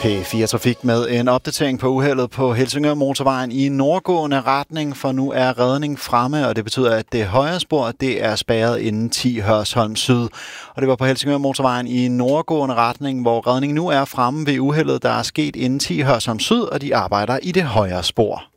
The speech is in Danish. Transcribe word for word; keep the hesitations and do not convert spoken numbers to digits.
P fire Trafik med en opdatering på uheldet på Helsingør Motorvejen i nordgående retning, for nu er redning fremme, og det betyder, at det højre spor det er spærret inden ti Hørsholm Syd. Og det var på Helsingør Motorvejen i nordgående retning, hvor redningen nu er fremme ved uheldet, der er sket inden ti Hørsholm Syd, og de arbejder i det højre spor.